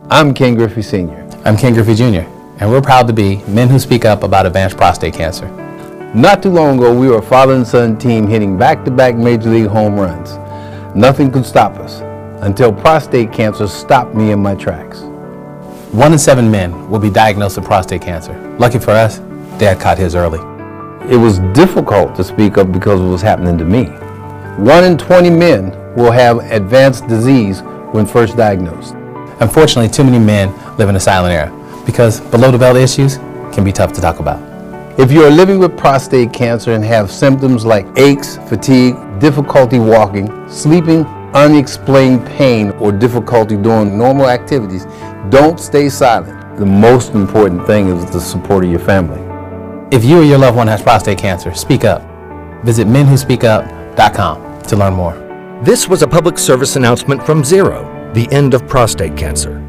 I'm Ken Griffey Sr. I'm Ken Griffey Jr., and we're proud to be men who speak up about advanced prostate cancer. Not too long ago, we were a father and son team hitting back-to-back Major League home runs. Nothing could stop us until prostate cancer stopped me in my tracks. 1 in 7 men will be diagnosed with prostate cancer. Lucky for us, Dad caught his early. It was difficult to speak up because of what was happening to me. 1 in 20 men will have advanced disease when first diagnosed. Unfortunately, too many men live in a silent era because below-the-belt issues can be tough to talk about. If you are living with prostate cancer and have symptoms like aches, fatigue, difficulty walking, sleeping, unexplained pain, or difficulty doing normal activities, don't stay silent. The most important thing is the support of your family. If you or your loved one has prostate cancer, speak up. Visit menwhospeakup.com to learn more. This was a public service announcement from Zero, the end of prostate cancer.